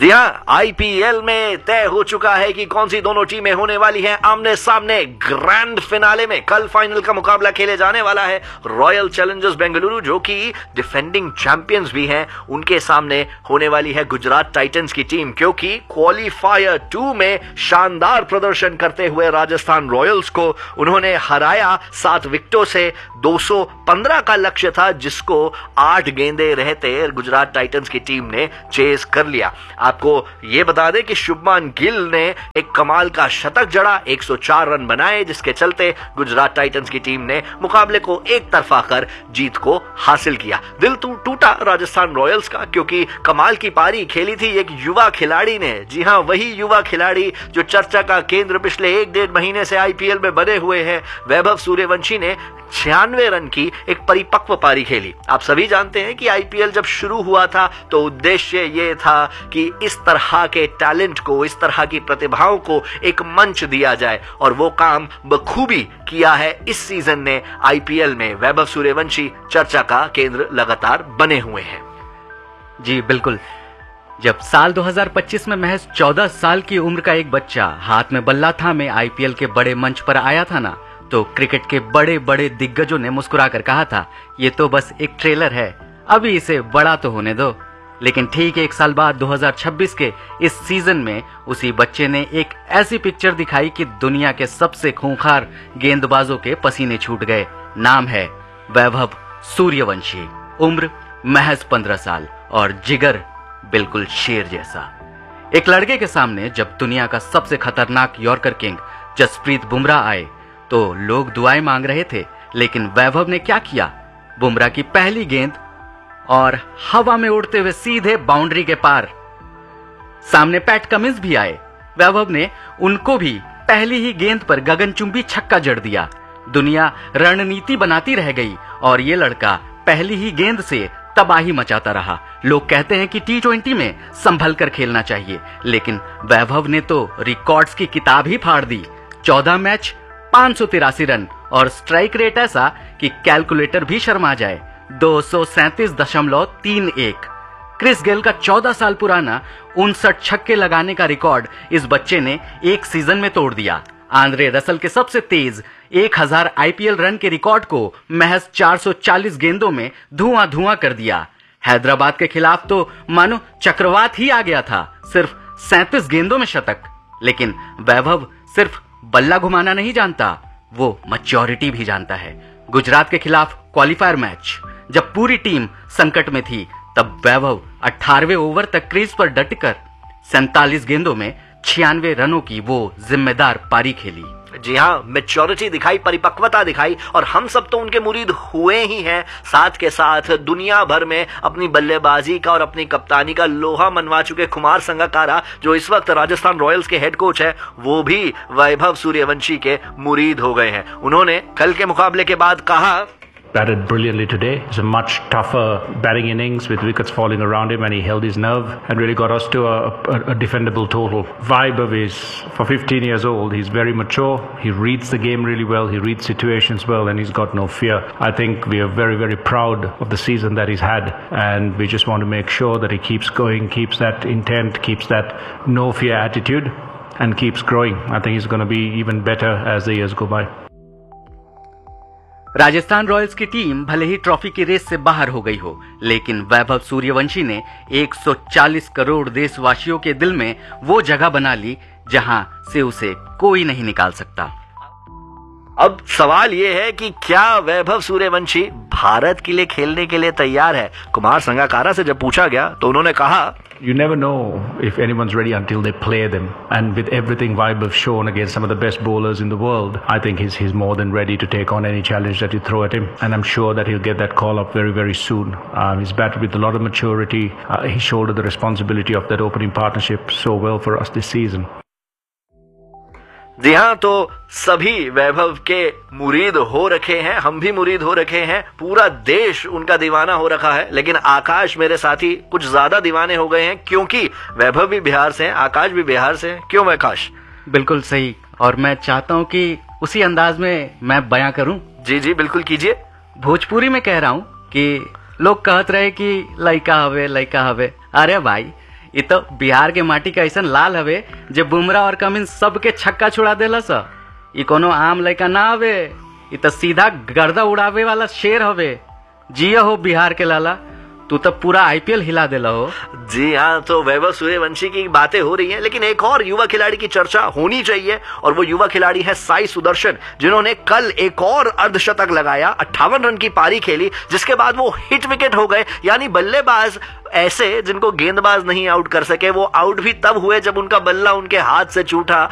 जी हाँ, आईपीएल में तय हो चुका है कि कौन सी दोनों टीमें होने वाली हैं आमने सामने। ग्रैंड फिनाले में कल फाइनल का मुकाबला खेले जाने वाला है। रॉयल चैलेंजर्स बेंगलुरु, जो कि डिफेंडिंग चैंपियंस भी हैं, उनके सामने होने वाली है गुजरात टाइटंस की टीम, क्योंकि क्वालिफायर 2 में शानदार प्रदर्शन करते हुए राजस्थान रॉयल्स को उन्होंने हराया 7 विकेटों से। 215 का लक्ष्य था, जिसको 8 गेंदे रहते गुजरात टाइटंस की टीम ने चेस कर लिया। आपको यह बता दें कि शुभमान गिल ने एक कमाल का शतक जड़ा, 104 रन बनाए, जिसके चलते गुजरात टाइटंस की टीम ने मुकाबले को एक तरफा कर जीत को हासिल किया। दिल टूटा राजस्थान रॉयल्स का, क्योंकि कमाल की पारी खेली थी एक युवा खिलाड़ी ने। जी हां, वही युवा खिलाड़ी जो चर्चा का केंद्र पिछले 1-1.5 महीने से आईपीएल में बने हुए हैं। वैभव सूर्यवंशी ने 96 रन की एक परिपक्व पारी खेली। आप सभी जानते हैं कि आईपीएल जब शुरू हुआ था तो उद्देश्य यह था कि इस तरह के टैलेंट को, इस तरह की प्रतिभाओं को एक मंच दिया जाए, और वो काम बखूबी किया है इस सीजन ने आईपीएल में। वैभव सूर्यवंशी चर्चा का केंद्र लगातार बने हुए हैं। जी बिल्कुल। जब साल 2025 में महज 14 साल की उम्र का एक बच्चा हाथ में बल्ला थामे आईपीएल के बड़े मंच पर आया था ना, तो क्रिकेट के बड़े बड़े दिग्गजों ने मुस्कुराकर कहा था, ये तो बस एक ट्रेलर है, अभी इसे बड़ा तो होने दो। लेकिन ठीक 1 साल बाद 2026 के इस सीजन में उसी बच्चे ने एक ऐसी पिक्चर दिखाई कि दुनिया के सबसे खूंखार गेंदबाजों के पसीने छूट गए। नाम है वैभव सूर्यवंशी। उम्र महज 15 साल और जिगर बिल्कुल शेर जैसा। एक लड़के के सामने जब दुनिया का सबसे खतरनाक यॉर्कर किंग जसप्रीत बुमराह आए तो लोग दुआएं मांग रहे थे, लेकिन वैभव ने क्या किया? बुमराह की पहली गेंद और हवा में उड़ते हुए सीधे बाउंड्री के पार। सामने पैट कमिंस भी आए। वैभव ने उनको भी पहली ही गेंद पर गगनचुंबी छक्का जड़ दिया। दुनिया रणनीति बनाती रह गई और ये लड़का पहली ही गेंद से तबाही मचाता रहा। लोग कहते हैं कि T20 में संभल कर खेलना चाहिए, लेकिन वैभव ने तो रिकॉर्ड्स की किताब ही फाड़ दी। 14 मैच, 583 रन और स्ट्राइक रेट ऐसा कि कैलकुलेटर भी शर्मा जाए, 237.31। क्रिस गेल का 14 साल पुराना 59 छक्के लगाने का रिकॉर्ड इस बच्चे ने एक सीजन में तोड़ दिया। आंद्रे रसल के सबसे तेज 1000 आईपीएल रन के रिकॉर्ड को महज 440 गेंदों में धुआं धुआं कर दिया। हैदराबाद के खिलाफ तो मानो चक्रवात ही आ गया था, सिर्फ 37 गेंदों में शतक। लेकिन वैभव सिर्फ बल्ला घुमाना नहीं जानता, वो मैच्योरिटी भी जानता है। गुजरात के खिलाफ क्वालिफायर मैच जब पूरी टीम संकट में थी, तब वैभव 18वें ओवर तक क्रीज पर डटकर 47 गेंदों में 96 रनों की वो जिम्मेदार पारी खेली। जी हाँ, मैच्योरिटी दिखाई, परिपक्वता दिखाई, और हम सब तो उनके मुरीद हुए ही हैं। साथ के साथ दुनिया भर में अपनी बल्लेबाजी का और अपनी कप्तानी का लोहा मनवा चुके कुमार संगकारा, जो इस वक्त राजस्थान रॉयल्स के हेड कोच है, वो भी वैभव सूर्यवंशी के मुरीद हो गए हैं। उन्होंने कल के मुकाबले के बाद कहा, batted brilliantly today. It's a much tougher batting innings with wickets falling around him, and he held his nerve and really got us to a defendable total. Vaibhav is, for 15 years old, he's very mature. He reads the game really well. He reads situations well, and he's got no fear. I think we are very, very proud of the season that he's had, and we just want to make sure that he keeps going, keeps that intent, keeps that no fear attitude, and keeps growing. I think he's going to be even better as the years go by. Rajasthan Royals की team भले ही trophy की race से बाहर हो गई हो, लेकिन वैभव सूर्यवंशी ने 140 करोड़ देशवासियों के दिल में वो जगह बना ली जहां से उसे कोई नहीं निकाल सकता। अब सवाल यह है कि क्या वैभव सूर्यवंशी भारत के लिए खेलने के लिए तैयार है? कुमार संगकारा से जब पूछा गया तो उन्होंने कहा, You never know if anyone's ready until they play them. And with everything Vaibhav's shown against some of the best bowlers in the world, I think he's more than ready to take on any challenge that you throw at him. And I'm sure that he'll get that call up very, very soon. He's batted with a lot of maturity. He shouldered the responsibility of that opening partnership so well for us this season. जी हाँ, तो सभी वैभव के मुरीद हो रखे हैं, हम भी मुरीद हो रखे हैं, पूरा देश उनका दीवाना हो रखा है। लेकिन आकाश मेरे साथी कुछ ज्यादा दीवाने हो गए हैं, क्योंकि वैभव भी बिहार से हैं, आकाश भी बिहार से हैं। क्यों आकाश? बिल्कुल सही, और मैं चाहता हूँ कि उसी अंदाज में मैं बयां करूं। जी जी बिल्कुल कीजिए। भोजपुरी में कह रहा हूँ कि लोग कहत रहे कि लइका हवे लइका हवे। अरे भाई, ये तो बिहार के माटी का ऐसा लाल हवे जे बुमराह और कमिंस सबके छक्का छुड़ा देला सा। ये कोनो आम लड़का ना हवे, ये तो सीधा गर्दा उड़ावे वाला शेर हवे। जिया हो बिहार के लाला, तू तो पूरा आईपीएल हिला देला हो। जी हाँ, तो वैभव सूर्यवंशी की बातें हो रही हैं, लेकिन एक और युवा खिलाड़ी की चर्चा होनी चाहिए और वो युवा खिलाड़ी है साई सुदर्शन, जिन्होंने कल एक और अर्धशतक लगाया, 58 रन की पारी खेली, जिसके बाद वो हिट विकेट हो गए। यानी बल्लेबाज ऐसे जिनको गेंदबाज नहीं आउट कर सके, वो आउट भी तब हुए जब उनका बल्ला उनके हाथ से छूटा।